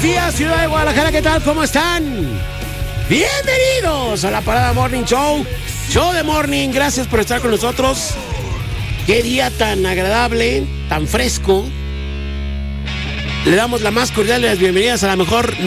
días, ciudad de Guadalajara, ¿qué tal? ¿Cómo están? Bienvenidos a la Parada Morning Show. Show de Morning, gracias por estar con nosotros. Qué día tan agradable, tan fresco. Le damos la más cordial de las bienvenidas a la mejor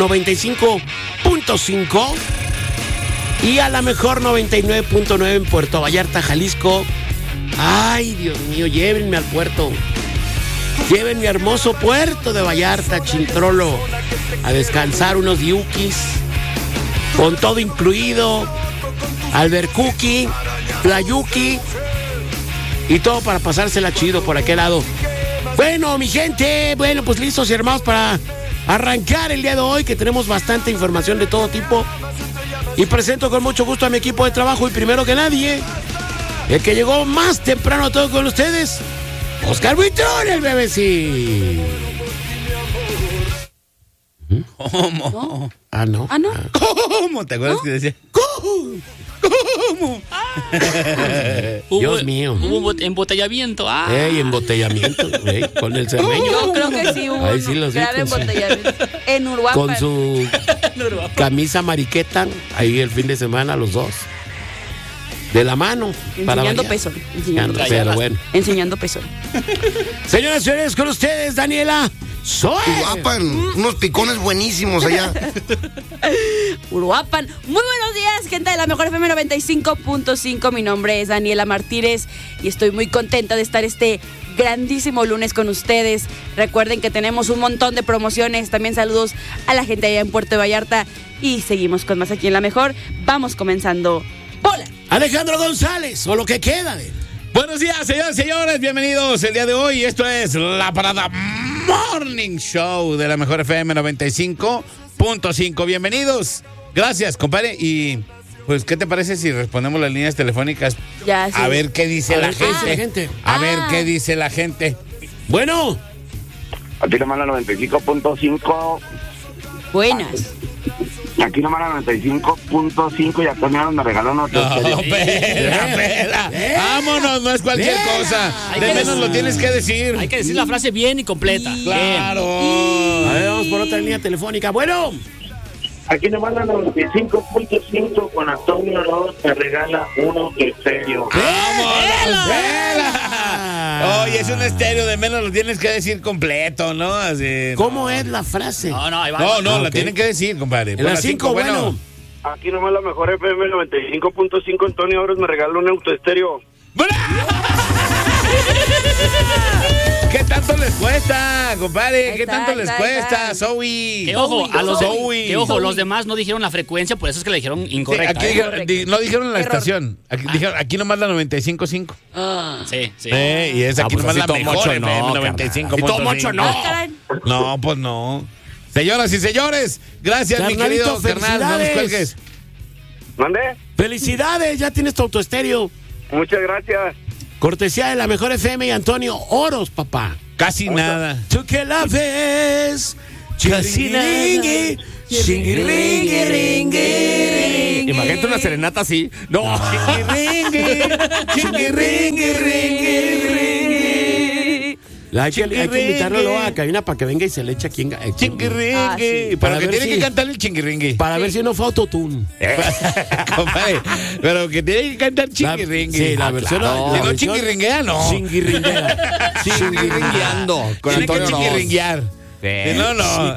95.5 y a la mejor 99.9 en Puerto Vallarta, Jalisco. Ay, Dios mío, llévenme al puerto. Llévenme a hermoso puerto de Vallarta, Chintrolo, a descansar unos yukis, con todo incluido, albercuki, playuki y todo para pasársela chido por aquel lado. Bueno, mi gente, pues listos y armados para arrancar el día de hoy, que tenemos bastante información de todo tipo. Y presento con mucho gusto a mi equipo de trabajo y primero que nadie, el que llegó más temprano a todo con ustedes, Oscar Buitrón, el bebecín. ¿Cómo? Ah, no. ¿Cómo? ¿Te acuerdas que decía? ¿Cómo? Dios mío. Hubo embotellamiento. Embotellamiento, con el cermeño. Yo creo que sí hubo Ahí sí los vi gran con su- embotellamiento. En Uruapan. Con su camisa mariqueta, ahí el fin de semana los dos. De la mano. para Enseñando variar. peso. Enseñando peso. Pero bueno. Enseñando peso. Señoras y señores, con ustedes, Daniela Zoe. Uruapan, unos picones buenísimos allá. Uruapan. Muy buenos días, gente de la Mejor FM 95.5. Mi nombre es Daniela Martínez y estoy muy contenta de estar este grandísimo lunes con ustedes. Recuerden que tenemos un montón de promociones. También saludos a la gente allá en Puerto Vallarta. Y seguimos con más aquí en La Mejor. Vamos comenzando. ¡Hola! Alejandro González, o lo que queda de él. Buenos días, señoras y señores. Bienvenidos el día de hoy. Esto es la Parada Morning Show de la Mejor FM 95.5. Bienvenidos. Gracias, compadre. Y pues, ¿qué te parece si respondemos las líneas telefónicas? Ya, sí. A ver qué dice A la ver qué dice la gente. gente. A ver qué dice la gente. Bueno, Aquí nomás la 95.5. Buenas. Aquí nomás la 95.5 y a Antonio me regaló una No, tontería. espera. Vámonos, no es cualquier cosa. Hay De que menos lo tienes que decir. Hay que decir la frase bien y completa. Claro. a ver, vamos por otra línea telefónica. Bueno, Aquí nomás la 95.5 con Antonio Ross me regala uno estéreo. ¡Vámonos! ¡Vela! Oye, es un estéreo, de menos lo tienes que decir completo, ¿no? Así. ¿cómo es la frase? No, ahí va. No, la ok. tienen que decir, compadre. En las 5, bueno. Aquí nomás la mejor FM 95.5 Antonio Ross me regala un autoestéreo. ¿Qué tanto les cuesta, compadre? Ahí ¿Qué está, tanto ahí les está, cuesta, ahí Zoe? Que ojo, a los Zoe. los demás no dijeron la frecuencia, por eso es que le dijeron Sí, incorrecta. aquí no dijeron la Error. estación. Dijeron, aquí nomás la 95.5. Sí. Y es aquí pues nomás así la todo mejor mucho FM no, 95.5. Y todo mucho no. Ah, caray. No, pues no. Señoras y señores, gracias, mi Carnalito, querido carnal. No nos felicidades. cuelgues. ¿Mande? Felicidades, ya tienes tu autoestéreo. Muchas gracias. Cortesía de la Mejor FM y Antonio Oros, papá. Casi nada. Tú que la ves, Casi nada. chinguiringue, chinguiringue, ringue. Imagínate una serenata así. No. Chinguiringue, ringue, ringue. Hay que invitarlo luego a cabina para que venga y se le eche aquí en Chinguiringue. Ah, sí. Pero Para que ver tiene si- que cantar el chinguiringue. para ver si no fue autotune. Compadre, pero que tiene que cantar chinguiringue. Sí, la versión. claro. Si no chinguiringuea, no. Chinguiringuea. Chinguiringueando con Tiene que Antonio Ross. chinguiringuear. Sí. Si no, no.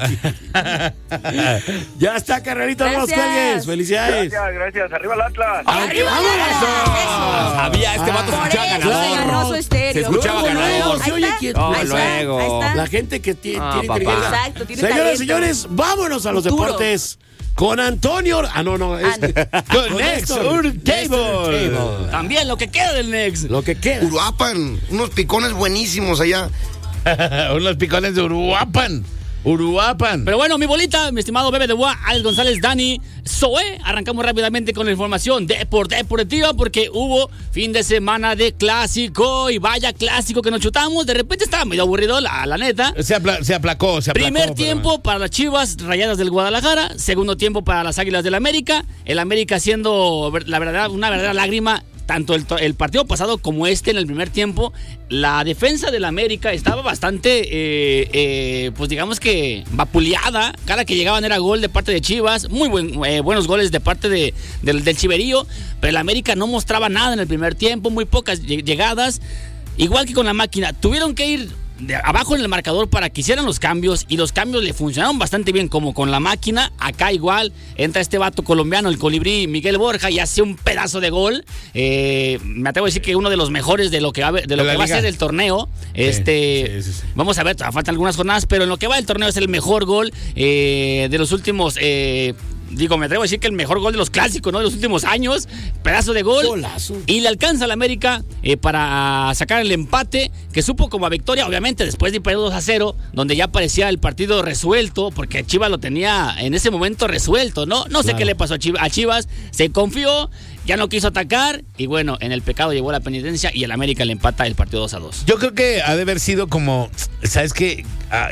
Ya está, carnalito, no los Gracias. cuelgues. Felicidades. Gracias. Arriba el Atlas. ¡Arriba! Sabía, este vato se Por escuchaba eso ganador. se ganó su estéreo. Se escuchaba Luego, ganador. luego, se oye quién- Oh, Ahí está, luego. ahí está. La gente que tiene papá. inteligencia. Exacto, tiene Señoras y talento. señores, vámonos a los Futuro. deportes con Antonio. No, Con Next Table. También lo que queda del Next. Lo que queda. Uruapan, unos picones buenísimos allá. Unos picones de Uruapan. Pero bueno, mi bolita, mi estimado Bebe de Boa, Alex González, Dani, Zoe, arrancamos rápidamente con la información deportiva porque hubo fin de semana de clásico y vaya clásico que nos chutamos. De repente estaba medio aburrido, la neta. Se aplacó. Primer tiempo para las Chivas Rayadas del Guadalajara, segundo tiempo para las Águilas del América. El América siendo una verdadera lágrima tanto el partido pasado como en el primer tiempo, la defensa del América estaba bastante, pues digamos que vapuleada. Cada que llegaban era gol de parte de Chivas, muy buenos goles de parte del Chiverío, pero el América no mostraba nada en el primer tiempo, muy pocas llegadas. Igual que con la máquina, tuvieron que ir abajo en el marcador para que hicieran los cambios, y los cambios le funcionaron bastante bien, como con la máquina. Acá igual entra este vato colombiano, el colibrí Miguel Borja, y hace un pedazo de gol. Me atrevo a decir que uno de los mejores de lo que va a ser el torneo. Sí. Vamos a ver, faltan algunas jornadas, pero en lo que va el torneo es el mejor gol de los últimos. Me atrevo a decir que el mejor gol de los clásicos, ¿no? De los últimos años. Pedazo de gol. Golazo. Y le alcanza a la América para sacar el empate, que supo como a victoria, obviamente, después de ir 2-0, donde ya parecía el partido resuelto, porque Chivas lo tenía en ese momento resuelto, ¿no? No sé qué le pasó a Chivas. Se confió, ya no quiso atacar, y bueno, en el pecado llevó la penitencia, y el América le empata el partido 2-2. Yo creo que ha de haber sido como, ¿sabes qué?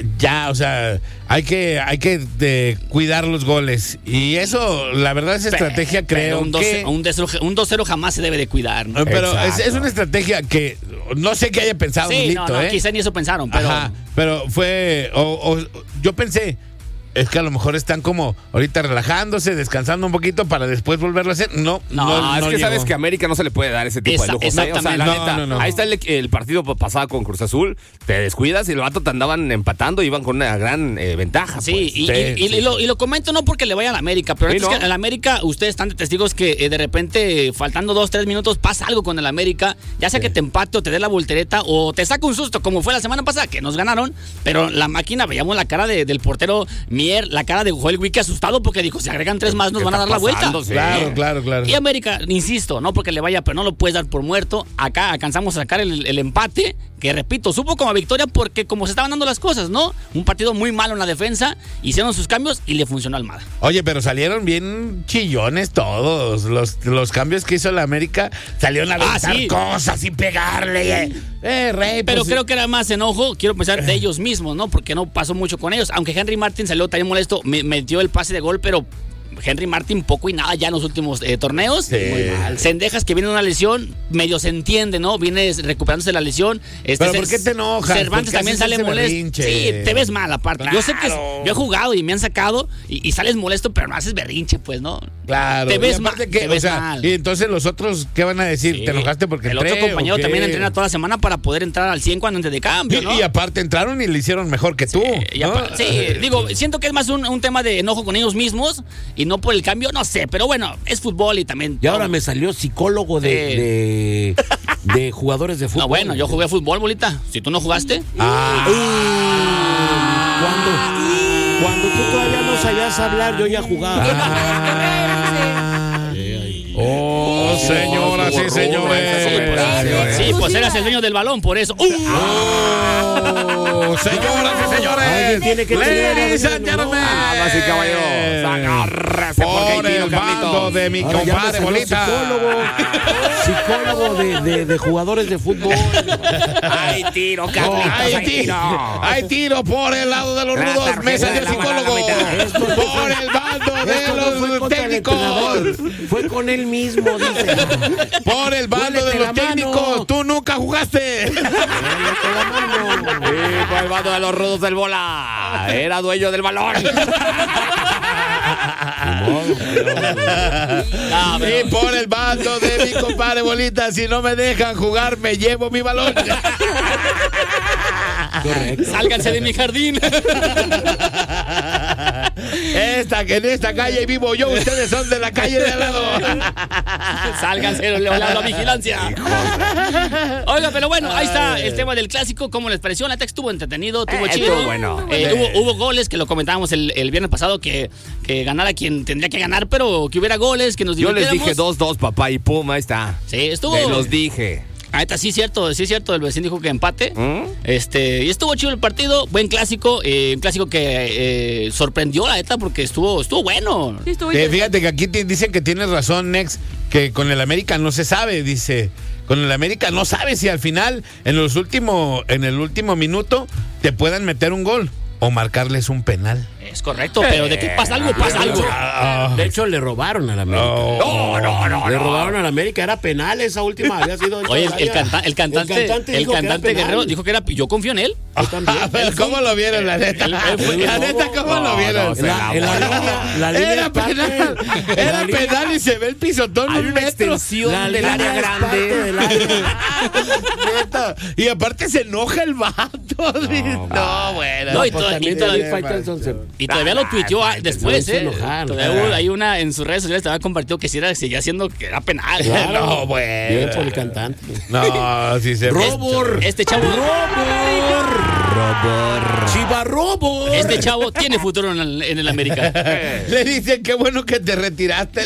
Hay que cuidar los goles. Y eso, la verdad, es estrategia, creo. Un 2-0 jamás se debe de cuidar, ¿no? Pero es una estrategia que no sé qué haya pensado Lito, quizá ni eso pensaron, pero... Ajá, pero fue... yo pensé... Es que a lo mejor están como ahorita relajándose, descansando un poquito para después volverlo a hacer. No, es que sabes que a América no se le puede dar ese tipo de lujos. Exactamente. Ahí está el partido pasado con Cruz Azul. Te descuidas y el vato te andaban empatando, iban con una gran ventaja. Sí, pues. Y lo comento no porque le vaya a la América, pero es que en la América ustedes están de testigos que de repente, faltando 2-3 minutos, pasa algo con el América, ya sea que te empate o te dé la voltereta o te saca un susto, como fue la semana pasada, que nos ganaron, pero la máquina, veíamos la cara del portero Mier, la cara de Joel Wiki asustado porque dijo, si agregan 3 más nos van a dar la vuelta. Sí. Claro. Y América, insisto, no porque le vaya, pero no lo puedes dar por muerto. Acá alcanzamos a sacar el empate, que repito, supo como victoria porque como se estaban dando las cosas, ¿no? Un partido muy malo en la defensa, hicieron sus cambios y le funcionó a Almada. Oye, pero salieron bien chillones todos. Los cambios que hizo la América, salieron a aventar cosas y pegarle. Rey, pero creo que era más enojo, quiero pensar, de ellos mismos, ¿no? Porque no pasó mucho con ellos. Aunque Henry Martin salió también molesto, metió el pase de gol, pero Henry Martin poco y nada ya en los últimos torneos. Sí. Muy mal. Cendejas, que viene de una lesión, medio se entiende, ¿no? Viene recuperándose de la lesión. ¿Pero por qué te enojas? Cervantes también sale molesto. Sí, te ves mal aparte. Claro. Yo sé que yo he jugado y me han sacado y sales molesto, pero no haces berrinche, pues, ¿no? Claro. Te ves mal. Mal. Y entonces los otros, ¿qué van a decir? Sí. ¿Te enojaste porque el otro compañero también entrena toda la semana para poder entrar al 100 cuando entre de cambio, ¿no? Y aparte entraron y le hicieron mejor que tú. Digo, siento que es más un tema de enojo con ellos mismos y no por el cambio, no sé, pero bueno, es fútbol y también... Y ahora me salió psicólogo de jugadores de fútbol. No, bueno, yo jugué fútbol, bolita. Si tú no jugaste... Cuando tú todavía no sabías hablar, yo ya jugaba. Señoras y señores. Sí, pues eras el dueño del balón, por eso. Señoras y señores. Tiene que ladies and gentlemen. Damas y caballeros, agárrese por el bando de mi compadre Bolita. Psicólogo de jugadores de fútbol. Hay tiro, Carlitos. Hay tiro por el lado de los rudos. Mesa del psicólogo. Por el bando de los técnicos. Fue con él mismo, dice. Por el bando de los técnicos. Tú nunca jugaste. Por el bando de los rudos del bola. Era dueño del balón. Y por el bando de mi compadre Bolita, si no me dejan jugar, me llevo mi balón. Correcto. Sálganse de mi jardín. En esta calle vivo yo, ustedes son de la calle de al lado. Sálganse, le hablo a vigilancia. Oiga, pero bueno, ahí está el tema del clásico. ¿Cómo les pareció? La estuvo entretenido, estuvo chido. Estuvo bueno. Hubo goles que lo comentábamos el viernes pasado, que ganara quien tendría que ganar, pero que hubiera goles, que nos divirtiéramos. Yo les dije 2-2, papá, y pum, ahí está. Sí, estuvo. Se los dije. Ahorita sí es cierto, el vecino dijo que empate. Y estuvo chido el partido, buen clásico, un clásico que sorprendió la neta porque estuvo bueno. Sí, fíjate que aquí dicen que tienes razón, Nex, que con el América no se sabe, dice. Con el América no sabe si al final, en el último minuto, te puedan meter un gol. o marcarles un penal. Es correcto, pero de que pasa algo, pasa algo. De hecho, le robaron a la América. No. Le robaron a la América. Era penal esa última. Había sido. Oye, el cantante Guerrero dijo que era. Yo confío en él. Yo también. Pero ¿cómo lo vieron, la neta? La neta, ¿cómo lo vieron? La línea Era penal. Era penal y se ve el pisotón. Hay una extensión del área grande. Neta. Y aparte se enoja el vato. No, bueno. No, y todavía lo tuiteó después, Todavía hay una en sus redes sociales, te había compartido que seguía siendo que era penal. No, bueno. Bien por el cantante. No, sí se Robor. Este chavo. Chiva Robor. Este chavo tiene futuro en el América. Le dicen qué bueno que te retiraste.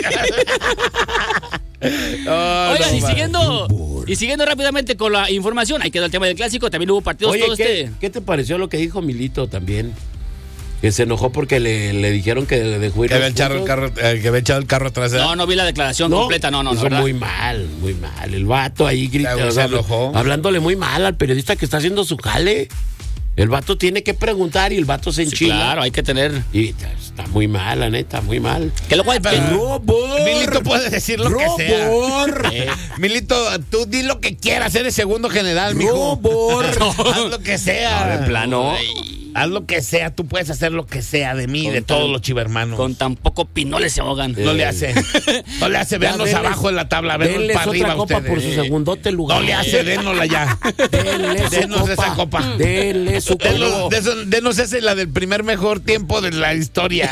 Oigan, y siguiendo rápidamente con la información, ahí quedó el tema del clásico, también hubo partidos. Oye, ¿qué te pareció lo que dijo Milito también? Que se enojó porque le dijeron que dejó ir que había echado el carro atrás. No vi la declaración completa, no. Eso muy mal. El vato ahí grita, se enojó. Hablándole muy mal al periodista que está haciendo su jale. El vato tiene que preguntar y el vato se enchila. Sí, claro, hay que tener. Y está muy mal, la neta, muy mal. Que lo cual. Milito puede decir lo que sea. Milito, tú di lo que quieras, eres segundo general, mijo. Haz lo que sea. De plano. Haz lo que sea, tú puedes hacer lo que sea de mí, de todos los chivermanos. Con tan poco pinoles se ahogan. No le hace. Véanlos abajo en la tabla, véanlos para arriba otra copa ustedes. por su segundote lugar. No le hace, dénosla ya. Denos esa copa. Denle su copa. Denos esa, la del primer mejor tiempo de la historia.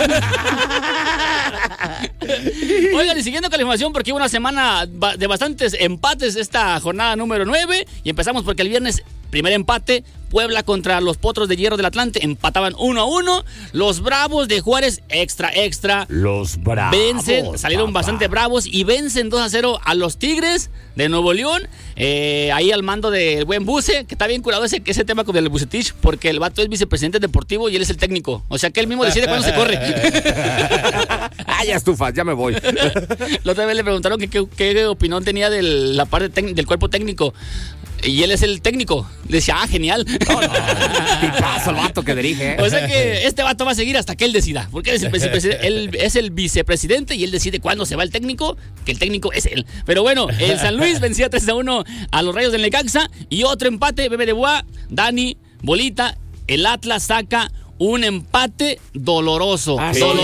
Oigan, y siguiendo con la información, porque hubo una semana de bastantes empates esta jornada número 9, y empezamos porque el viernes, primer empate, Puebla contra los Potros de Hierro del Atlante, empataban 1-1, los Bravos de Juárez, extra, los Bravos vencen, salieron bastante bravos y vencen 2-0 a los Tigres de Nuevo León, ahí al mando del buen Buce, que está bien curado ese tema con el Bucetich, porque el vato es vicepresidente deportivo y él es el técnico, o sea que él mismo decide cuándo se corre. Ya estufas, ya me voy. La otra vez le preguntaron qué opinión tenía de la parte del cuerpo técnico. Y él es el técnico. Le decía, genial. Tipazo el vato que dirige. O sea que este vato va a seguir hasta que él decida. Porque él es el vicepresidente y él decide cuándo se va el técnico, que el técnico es él. Pero bueno, el San Luis vencía 3-1 a los Rayos del Necaxa. Y otro empate, Bebe de Boa, Dani, Bolita. El Atlas saca un empate doloroso.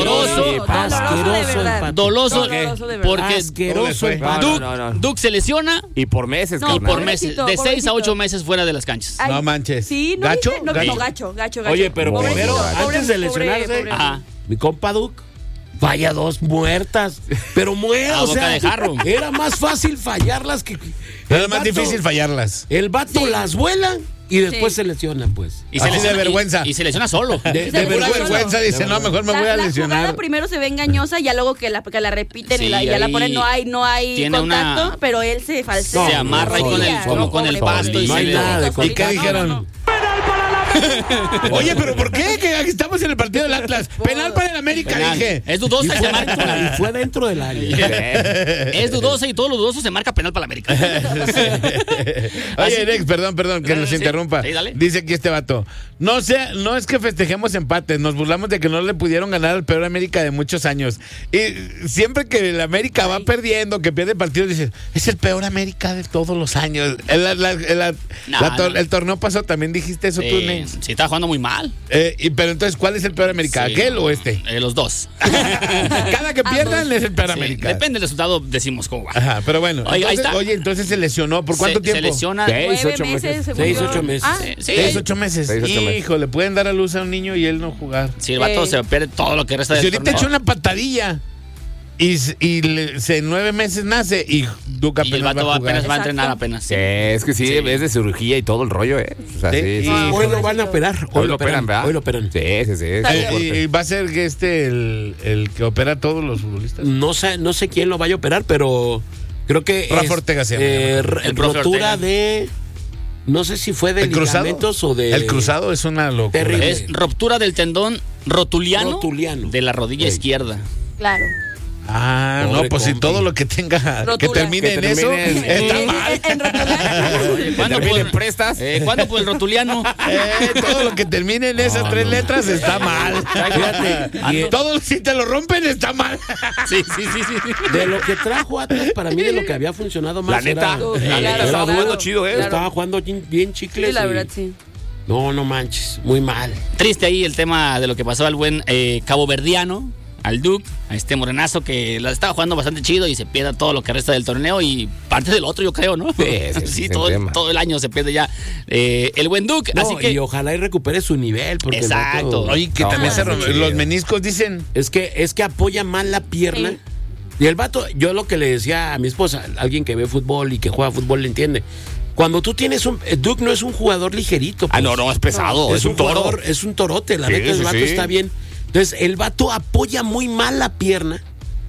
Doloroso porque Duke se lesiona y por meses, de 6 a 8 meses fuera de las canchas. No manches. Sí, no ¿Gacho? Gacho. Oye, pero primero, antes de lesionarse, mi compa Duke falla 2 muertas, pero o sea, de jarro. Era más fácil fallarlas que Era más difícil fallarlas. El vato las vuela y después se lesiona, pues. Y se lesiona de vergüenza. Y se lesiona solo. De vergüenza dice, no, mejor me voy a lesionar. La jugada primero se ve engañosa, ya luego que la repiten y ya la ponen, no hay contacto, pero él se falsea. Se amarra ahí con el pasto y no hay nada de contacto. ¿Y qué dijeron? Oye, pero ¿por qué? Que estamos en el partido del Atlas. Penal para el América, dije. Es dudosa y se marca. Y fue dentro del área. Es dudosa y todo lo dudoso se marca penal para el América. Oye, Rex, perdón que nos interrumpa. Sí, dale. Dice aquí este vato. No es que festejemos empates, nos burlamos de que no le pudieron ganar al peor América de muchos años. Y siempre que el América va perdiendo, que pierde partidos, dices, es el peor América de todos los años. El torneo pasado también dijiste eso tú, Ney. Sí, estaba jugando muy mal. Pero entonces, ¿cuál es el peor América? Sí, ¿Aquel o este? Los dos. Cada que pierdan es el peor América. Depende del resultado, decimos cómo va. Ajá, pero bueno. Oye, ahí está. Oye, entonces se lesionó. ¿Por cuánto tiempo? Se lesiona 9 meses. 6, 8 meses. 6, 8 meses. Hijo, le pueden dar a luz a un niño y él no jugar. Sí, el vato se pierde todo lo que resta del torneo. Si ahorita echó una patadilla y en 9 meses nace y Duca el vato apenas va a entrenar apenas. Es que sí, es de cirugía y todo el rollo, O sea, sí. Hoy lo van a operar. Hoy lo operan, ¿verdad? Hoy lo operan. Sí. ¿Y va a ser que el que opera a todos los futbolistas? No sé quién lo vaya a operar, pero creo que Rafa Ortega se llama. El rotura de... No sé si fue de ligamentos o de... El cruzado es una locura. Es ruptura del tendón rotuliano de la rodilla izquierda. Claro. Ah, Pobre no, pues si compi. todo lo que tenga, Rotura. que termine Que en eso, termine está En mal. rotular. ¿Cuándo También por, prestas. ¿Cuándo por el rotuliano? Todo lo que termine en esas 3 letras está mal. Fíjate, y Todo si te lo rompen está mal. Sí. de lo que trajo Atlas, para mí de lo que había funcionado más La neta, era estaba Duro. jugando chido, ¿eh? Estaba jugando bien chicles. Sí, la y- verdad, sí. No manches, muy mal. Triste ahí el tema de lo que pasó al buen caboverdiano, al Duke, a este morenazo que la estaba jugando bastante chido y se pierde todo lo que resta del torneo y parte del otro, yo creo, ¿no? Sí, sin tema. todo el año se pierde ya el buen Duke. No, así que y ojalá y recupere su nivel. Porque el Exacto. vato- Oye, que No, también se sí, rompen chido. los meniscos, dicen. es que apoya mal la pierna. Sí. Y el vato, yo lo que le decía a mi esposa, alguien que ve fútbol y que juega fútbol le entiende. Cuando tú tienes Duke no es un jugador ligerito. Ah, pues. no, es pesado. Es un toro. jugador, es un torote, la Sí, neta, el sí, vato sí. está bien. Entonces, el vato apoya muy mal la pierna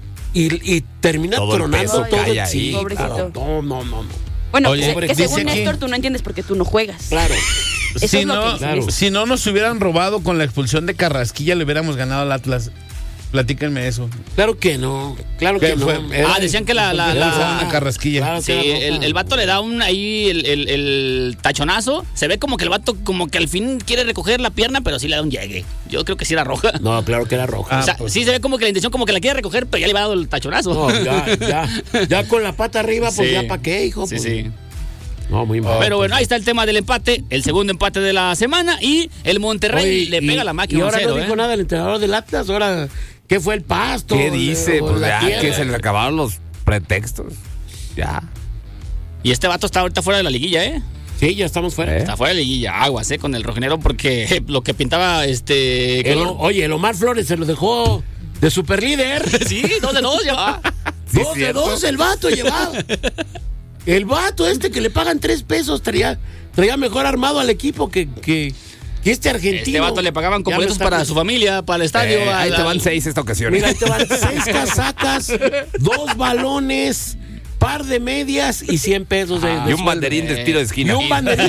y termina Todo el tronando peso todo. cae ahí, Sí, pobrecito. claro. No. Bueno, Oye, que según dice aquí- Néstor tú no entiendes porque tú no juegas. Claro. Eso Si es lo no, que claro. si no nos hubieran robado con la expulsión de Carrasquilla, le hubiéramos ganado al Atlas. Platíquenme eso. Claro que no. Claro ¿Qué que no. fue? Decían que la- Era una Carrasquilla. Claro sí, que era roja. el vato le da ahí el tachonazo. Se ve como que el vato como que al fin quiere recoger la pierna, pero sí le da un llegue. Yo creo que sí era roja. No, claro que era roja. Ah, O sea, pues. sí se ve como que la intención como que la quiere recoger, pero ya le va dado el tachonazo. No, ya con la pata arriba, pues Sí. ya para qué, hijo. Sí, Pues, sí. No, muy mal. Pero bueno, ahí está el tema del empate, el segundo empate de la semana y el Monterrey Oye, le pega a la máquina Y ahora 1-0, no dijo nada el entrenador del Atlas. Ahora, ¿qué fue el pasto? ¿Qué dice? O Pues la ya tierra. que se le acabaron los pretextos. Ya. Y este vato está ahorita fuera de la liguilla, ¿eh? Sí, ya estamos fuera. Está fuera de liguilla, aguas, con el rojinero porque lo que pintaba Oye, el Omar Flores se lo dejó de superlíder. Sí, 2-2 ya va. Sí, 2 de cierto. 2 el vato llevaba. El vato que le pagan 3 pesos traía mejor armado al equipo que este argentino. Este vato le pagaban Ya me completos está- para su familia, para el estadio. Ahí te van 6 esta ocasión. Mira, ahí te van 6 casacas, 2 balones, par de medias y 100 pesos de Y un sueldo. banderín de tiro de Y esquina. un banderín.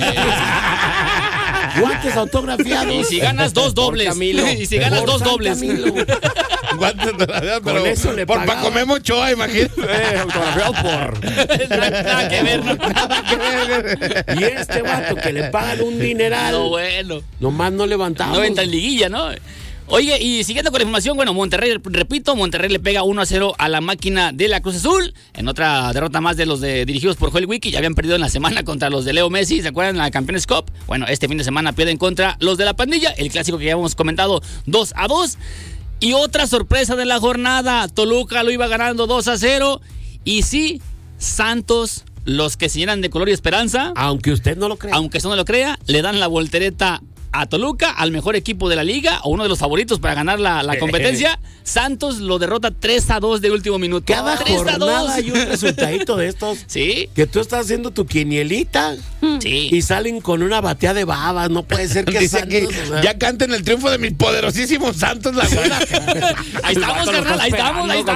Guantes autografiados. Y si ganas 2 dobles. Camilo. Y si ganas Por 2 San dobles. Camilo. Guantes dorados, pero Con eso le por pagaba. Paco Memo Ochoa, imagínate. Autografiado por. Nada que ver, ¿no? Y este vato que le pagan un dineral, No, bueno. nomás no levantamos. No entra en liguilla, ¿no? Oye, y siguiendo con la información, bueno, Monterrey, repito, Monterrey le pega 1-0 a la máquina de la Cruz Azul, en otra derrota más de los dirigidos por Joel Wiki, ya habían perdido en la semana contra los de Leo Messi, ¿se acuerdan? La Campeones Cup. Bueno, este fin de semana pierden contra los de la pandilla, el clásico que ya hemos comentado 2-2. Y otra sorpresa de la jornada, Toluca lo iba ganando 2-0, y sí, Santos, los que se llenan de color y esperanza, Aunque usted no lo crea. aunque eso no lo crea, le dan la voltereta a Toluca, al mejor equipo de la liga, o uno de los favoritos para ganar la competencia. Santos lo derrota 3-2 de último minuto. Cada 3-2. jornada hay un resultadito de estos. Sí, Que tú estás haciendo tu quinielita sí. y salen con una batea de babas. No puede ser que Dice que Santos, o sea, ya canten el triunfo de mis poderosísimos Santos Laguna. Ahí estamos, carnal, ahí estamos. Ahí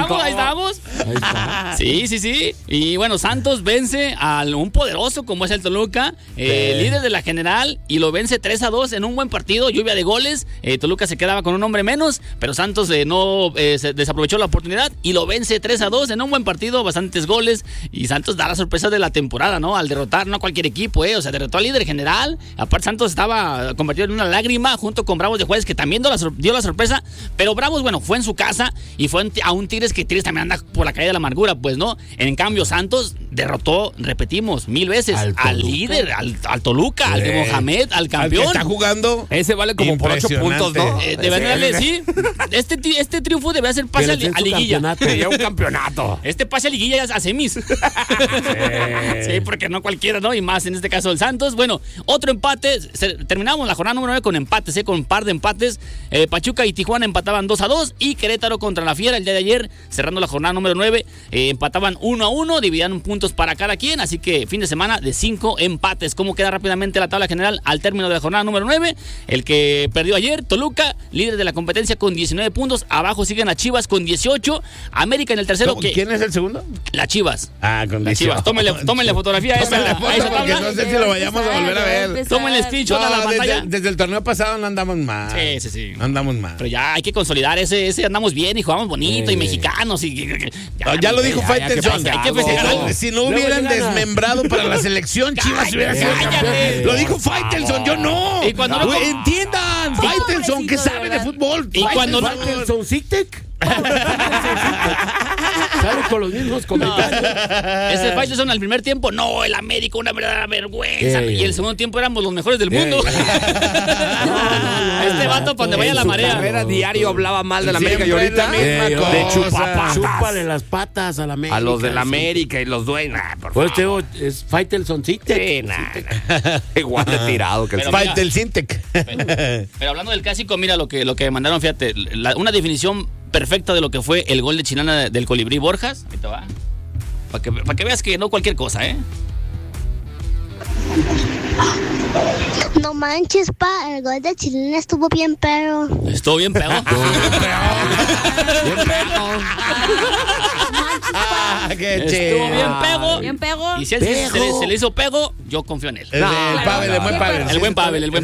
está. Sí. Y bueno, Santos vence a un poderoso como es el Toluca, líder de la general, y lo vence 3-2 en un buen partido, lluvia de goles. Toluca se quedaba con un hombre menos, pero Santos no se desaprovechó la oportunidad y lo vence 3-2 en un buen partido, bastantes goles. Y Santos da la sorpresa de la temporada, ¿no? Al derrotar no a cualquier equipo, o sea, derrotó al líder general. Aparte, Santos estaba convertido en una lágrima junto con Bravos de Juárez, que también dio la sorpresa. Pero Bravos, bueno, fue en su casa y fue a un Tigres que Tigres también anda por la calle de la amargura, pues, ¿no? En cambio, Santos derrotó, repetimos, 1000 veces al líder, al Toluca, al de Mohamed, al Al que campeón. está jugando. Ese vale como por 8 puntos, ¿no? Deberían darle, sí. Este triunfo debe ser pase que le den a su liguilla. campeonato. Sería un campeonato. Este pase a liguilla a semis. Sí, porque no cualquiera, ¿no? Y más en este caso el Santos. Bueno, otro empate. Terminamos la jornada número 9 con empates, con un par de empates. Pachuca y Tijuana empataban 2-2. Y Querétaro contra la Fiera el día de ayer, cerrando la jornada número 9, empataban 1-1. Dividían puntos para cada quien. Así que fin de semana de 5 empates. ¿Cómo queda rápidamente la tabla general al término de la jornada número 9? 19. El que perdió ayer, Toluca, líder de la competencia con 19 puntos. Abajo siguen las Chivas con 18. América en el tercero. ¿Quién es el segundo? Las Chivas. Con las Chivas. Tómenle fotografía a esa porque no sé si lo vayamos a volver a ver. Tómenle screenshot a la pantalla. Desde el torneo pasado no andamos mal. Sí. No andamos mal. Pero ya hay que consolidar ese andamos bien y jugamos bonito y mexicanos. Ya lo dijo Faitelson. Hay que festejar. Si no hubieran desmembrado para la selección, Chivas hubiera sido campeón. Lo dijo Faitelson, yo no. Y cuando entiendan, Faitelson, que sabe de fútbol. Y cuando Faitelson Zitec sale con los mismos comentarios. Ese Faitelson al primer tiempo, no, el América, una verdadera vergüenza. Y el segundo tiempo éramos los mejores del mundo. Este vato, cuando vaya a la marea. Carrera diario hablaba mal de la América y ahorita de chupapatas. Chúpale las patas a la América. A los de la América y los dueños. Pues tengo, es Faitelson Zitec. Igual de tirado que el Faitel Sintec. Pero hablando del clásico, mira lo que mandaron, fíjate, una definición perfecta de lo que fue el gol de Chilana del Colibrí Borjas. Ahí te va. Para que veas que no cualquier cosa, ¿eh? No manches, el gol de Chilena estuvo bien perro. Estuvo bien pedo. Qué Estuvo bien pego. Bien pego. Y si él se le hizo pego, yo confío en él. El buen Pavel. El buen Pavel. Un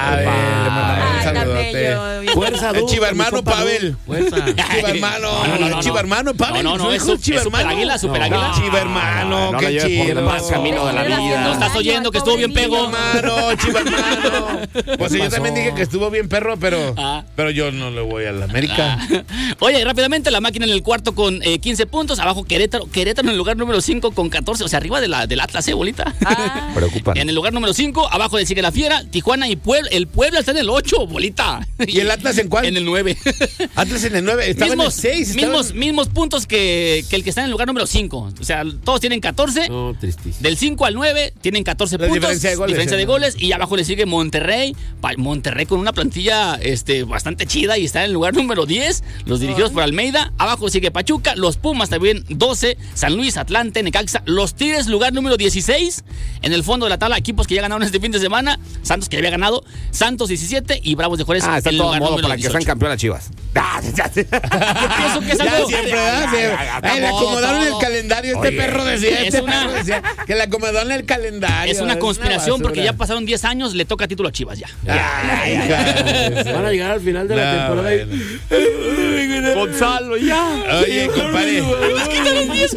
saludote. Fuerza, el chiva hermano Pavel. Chiva hermano. Chiva hermano Pavel. No, es super águila. Chiva hermano, qué chido. Más camino de la vida. No estás oyendo que estuvo bien pego. Chiva hermano. Pues yo también dije que estuvo bien perro, pero yo no le voy a la América. Oye, rápidamente, la máquina en el cuarto con 15 puntos. Abajo Querétaro en el lugar número 5 con 14. O sea, arriba del Atlas, bolita. Preocupan. En el lugar número 5, abajo le sigue la Fiera, Tijuana y Puebla. El Puebla está en el 8, bolita. ¿Y el Atlas en cuál? En el 9. Atlas en el 9. Estaba en el 6. Mismos puntos que el que está en el lugar número 5. O sea, todos tienen 14. No, tristísimo. Del 5 al 9 tienen 14 puntos. Diferencia de goles. Y abajo le sigue Monterrey. Monterrey con una plantilla bastante chida y está en el lugar número 10. Los dirigidos por Almeida. Abajo sigue Pachuca. Los Pumas también 12. San Luis, Atlante, Necaxa. Los Tigres, lugar número 16. En el fondo de la tabla, equipos que ya ganaron este fin de semana. Santos, que ya había ganado. Santos 17 y Bravos de Juárez. Está en todo lugar modo número para 18. que sean campeonas Chivas. Yo pienso que es algo. Le acomodaron el calendario. Perro decía que le acomodaron el calendario. Es una conspiración porque ya pasaron 10 años, le toca título a Chivas ya. Van a llegar al final de la temporada. Gonzalo, ya. Oye, compadre. Nos quitaron 10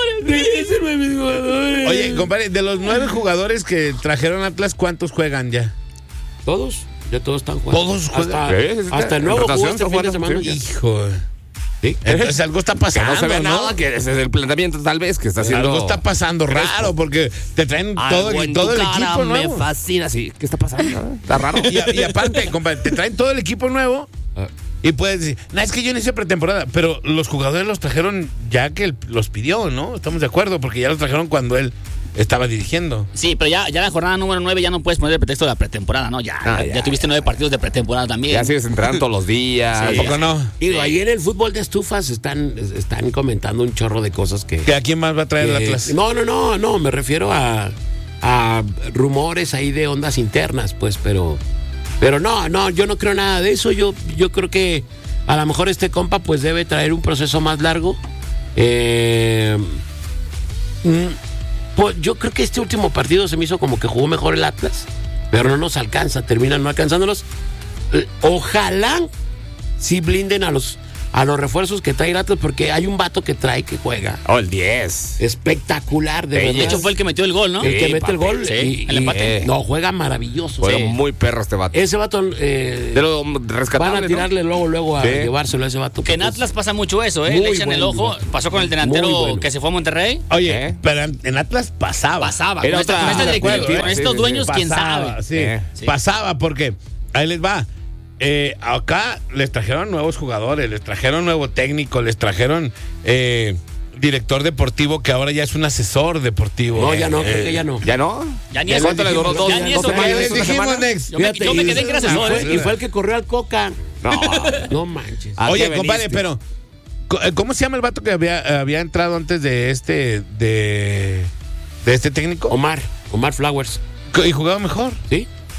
jugadores. Oye, compadre, de los 9 jugadores que trajeron Atlas, ¿cuántos juegan ya? Todos. Ya todos están jugando. Todos juegan. Hasta el nuevo jugó este fin de semana. Hijo. ¿Sí? Entonces algo está pasando. Que no se ve nada, que ese es el planteamiento tal vez que está haciendo. Algo está pasando raro porque te traen todo el equipo nuevo. Me fascina, sí. ¿Qué está pasando? Está raro. Y aparte, compadre, te traen todo el equipo nuevo. Y puedes decir, es que yo no hice pretemporada, pero los jugadores los trajeron ya que los pidió, ¿no? Estamos de acuerdo, porque ya los trajeron cuando él estaba dirigiendo. Sí, pero ya la jornada número 9 ya no puedes poner el pretexto de la pretemporada, ¿no? Ya tuviste 9 partidos de pretemporada también. Ya sigues entrenando todos los días. Sí. ¿Tampoco no? Digo, ahí en el fútbol de estufas están comentando un chorro de cosas que... ¿Que a quién más va a traer el Atlas? No, me refiero a rumores ahí de ondas internas, pues, pero no, yo no creo nada de eso. Yo creo que a lo mejor este compa pues debe traer un proceso más largo. Pues yo creo que este último partido se me hizo como que jugó mejor el Atlas, pero no nos alcanza, terminan no alcanzándolos. Ojalá sí blinden a los refuerzos que trae el Atlas, porque hay un vato que juega. El 10. Espectacular, de verdad. De hecho fue el que metió el gol, ¿no? El que mete el gol. Sí, el empate. No, juega maravilloso. Fue muy perro este vato. Ese vato de lo rescatable, van a tirarle luego a llevárselo a ese vato. Que en Atlas pasa mucho eso, ¿eh? Le echan el ojo. Pasó con el delantero que se fue a Monterrey. Oye, pero en Atlas pasaba. Era con estos dueños, quién sabe. Sí. Pasaba porque ahí les va. Acá les trajeron nuevos jugadores, les trajeron nuevo técnico, les trajeron director deportivo que ahora ya es un asesor deportipo. No, ya no, creo que ya no. ¿Ya no? Ya ni eso. ¿Cuánto le duró? Ya ni eso. Les dijimos, Nex. Yo me quedé que era asesor. Y fue el que corrió al Coca. No manches. Oye, compadre, pero ¿cómo se llama el vato que había entrado antes de este técnico? Omar Flowers. ¿Y jugaba mejor? Sí.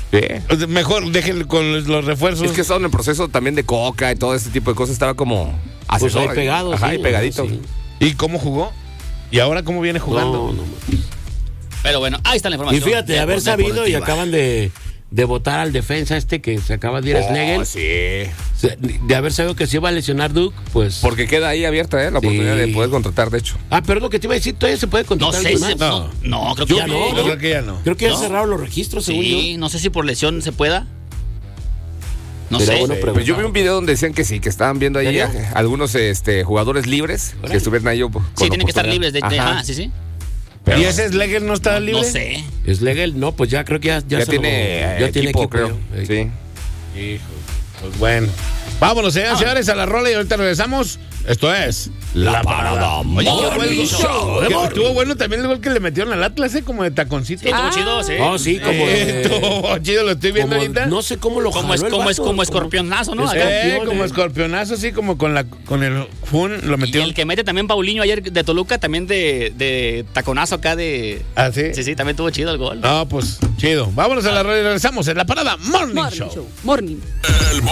Sí. Mejor déjenlo con los refuerzos. Es que estaba en el proceso también de coca y todo ese tipo de cosas. Estaba como Pues ahí pegado. Ajá, sí, ahí pegadito. sí. ¿Y cómo jugó? ¿Y ahora cómo viene jugando? No. Pero bueno, ahí está la información. Y fíjate, de haber sabido y deportiva. acaban de votar al defensa que se acaba de ir a Schlegel. Sí. De haber sabido que se iba a lesionar Duke, pues... Porque queda ahí abierta la oportunidad de poder contratar, de hecho. pero lo que te iba a decir, todavía se puede No contratar. sé, alguien más? no, creo que ya no. Yo creo que ya no. Creo que ya ¿No? cerraron los registros, según Sí, yo. no sé si por lesión se pueda. No Será sé. bueno Pues yo vi un video donde decían que sí, que estaban viendo ahí ¿Serio? algunos jugadores libres que estuvieran ahí. Sí, tienen que estar libres de... Ajá. sí. ¿Y ese Schlegel no está libre? No sé. Schlegel, no, pues ya creo que Ya se tiene ya tiene equipo, creo. ya. Sí. Hijo, pues bueno. Vámonos, señores, a la rola y ahorita regresamos. Esto es La Parada. Oye, qué Morning Show. bueno. Estuvo bueno también el gol que le metieron al Atlas, como de taconcito. Sí, estuvo chido, sí. Oh, sí, como... Estuvo chido, lo estoy viendo como- ahorita. no sé cómo lo Como, jaló el vato, como escorpionazo, ¿no? Es Acá. campeón, Como escorpionazo, así como con el fun lo Y metió. el que mete también Paulinho ayer de Toluca, también de taconazo acá de... ¿Ah, sí? Sí, también estuvo chido el gol. No, pues chido. Vámonos a la rola y regresamos en La Parada Morning Show. Morning.